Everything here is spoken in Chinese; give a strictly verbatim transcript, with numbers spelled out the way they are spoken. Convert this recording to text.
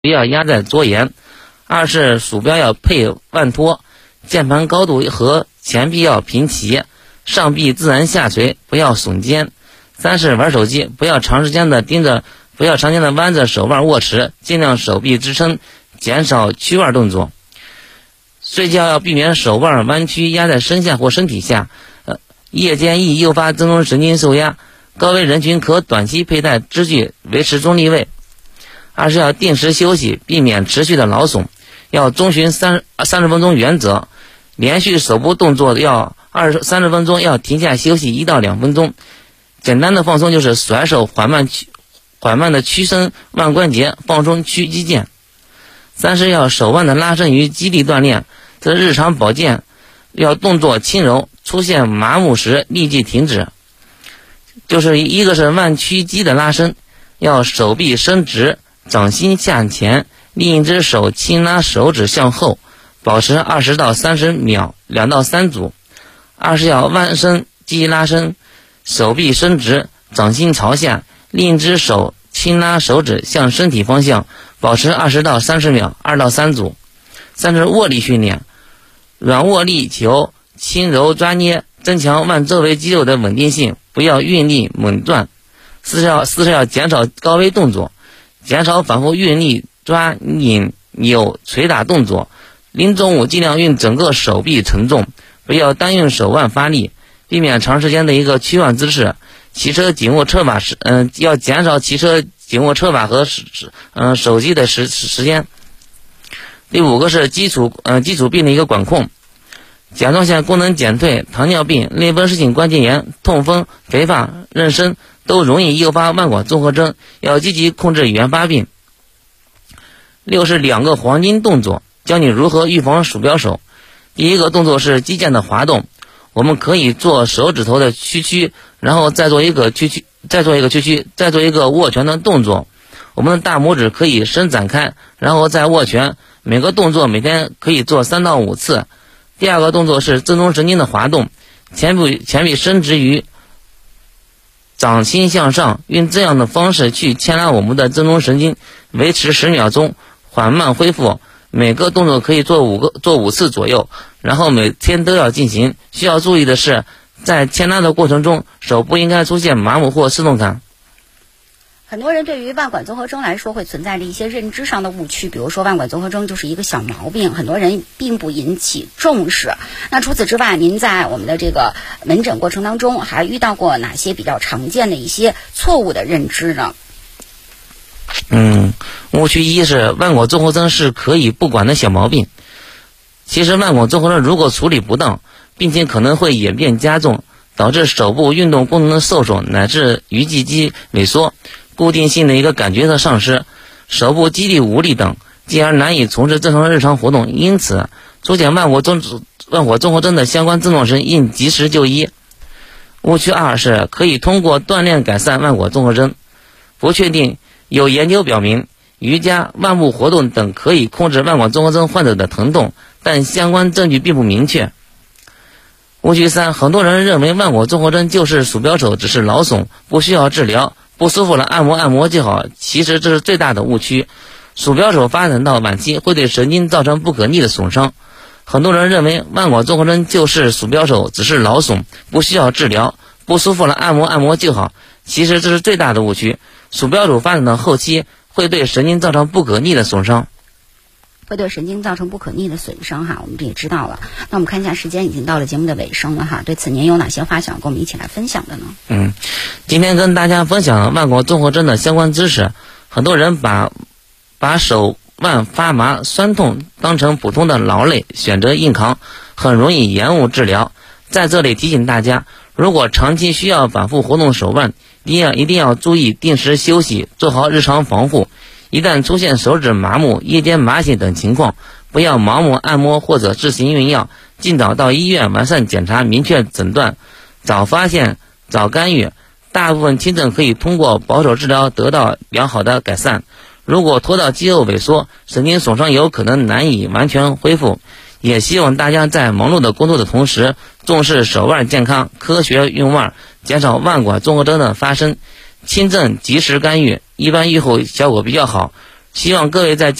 不要压在桌沿。二是鼠标要配腕托，键盘高度和前臂要平齐，上臂自然下垂，不要耸肩。三是玩手机不要长时间的盯着，不要长时间的弯着手腕握持，尽量手臂支撑，减少屈腕动作。睡觉要避免手腕弯曲压在身下或身体下，呃，夜间易诱发增中神经受压，高危人群可短期佩戴支具维持中立位。二是要定时休息，避免持续的劳损，要遵循三三十分钟原则，连续手部动作要二十三十分钟，要停下休息一到两分钟。简单的放松就是甩手缓慢屈缓慢的屈伸腕关节，放松屈肌腱。三是要手腕的拉伸与肌力锻炼，这日常保健要动作轻柔，出现麻木时立即停止。就是一个是腕屈肌的拉伸，要手臂伸直，掌心向前，另一只手轻拉手指向后，保持二十到三十秒，两到三组。二是要腕伸肌拉伸，手臂伸直，掌心朝下，另一只手轻拉手指向身体方向，保持二十到三十秒，二到三组。三是握力训练，软握力球，轻柔抓捏，增强腕周围肌肉的稳定性，不要用力猛转。四是要四是要减少高危动作，减少反复用力抓拧扭捶打动作。拎重物尽量用整个手臂承重，不要单用手腕发力，避免长时间的一个屈腕姿势。骑车紧握车把时，嗯、呃，要减少骑车紧握车把和嗯、呃、手机的时时间。第五个是基础呃基础病的一个管控，甲状腺功能减退、糖尿病、类风湿性关节炎、痛风、肥胖、妊娠都容易诱发腕管综合征，要积极控制原发病。六是两个黄金动作，教你如何预防鼠标手。第一个动作是肌腱的滑动，我们可以做手指头的屈曲，然后再做一个屈曲，再做一个屈曲，再做一个握拳的动作。我们的大拇指可以伸展开，然后再握拳。每个动作每天可以做三到五次。第二个动作是正中神经的滑动，前臂前臂伸直于掌心向上，用这样的方式去牵拉我们的正中神经，维持十秒钟，缓慢恢复。每个动作可以做五个做五次左右，然后每天都要进行。需要注意的是，在牵拉的过程中，手不应该出现麻木或失动感。 很多人对于腕管综合征来说会存在着一些认知上的误区，比如说腕管综合征就是一个小毛病，很多人并不引起重视。那除此之外，您在我们的这个门诊过程当中还遇到过哪些比较常见的一些错误的认知呢？ 嗯，误区一是腕管综合征是可以不管的小毛病。其实腕管综合征如果处理不当，病情可能会演变加重，导致手部运动功能的受损，乃至鱼际肌萎缩，固定性的一个感觉的丧失，手部肌力无力等，进而难以从事正常的日常活动。因此，出现腕管综腕管综合征的相关症状时，应及时就医。误区二是可以通过锻炼改善腕管综合征，不确定。有研究表明，瑜伽、腕部活动等可以控制腕管综合征患者的疼痛，但相关证据并不明确。误区三，很多人认为腕管综合征就是鼠标手，只是劳损，不需要治疗，不舒服了按摩按摩就好。其实这是最大的误区。鼠标手发展到晚期会对神经造成不可逆的损伤。很多人认为腕管综合征就是鼠标手，只是劳损，不需要治疗，不舒服了按摩按摩就好。其实这是最大的误区。鼠标手发展到后期会对神经造成不可逆的损伤。 会对神经造成不可逆的损伤哈，我们这也知道了。那我们看一下时间已经到了节目的尾声了哈，对此您有哪些话想跟我们一起来分享的呢？ 嗯，今天跟大家分享腕管综合征的相关知识。很多人把把手腕发麻酸痛当成普通的劳累，选择硬扛，很容易延误治疗。在这里提醒大家，如果长期需要反复活动手腕，一定要一定要注意定时休息，做好日常防护。一旦出现手指麻木、夜间麻醒等情况，不要盲目按摩或者自行用药，尽早到医院完善检查，明确诊断，早发现早干预。大部分轻症可以通过保守治疗得到良好的改善。如果拖到肌肉萎缩，神经损伤有可能难以完全恢复。也希望大家在忙碌的工作的同时，重视手腕健康，科学用腕，减少腕管综合征的发生。轻症及时干预，一般愈后效果比较好。 希望各位在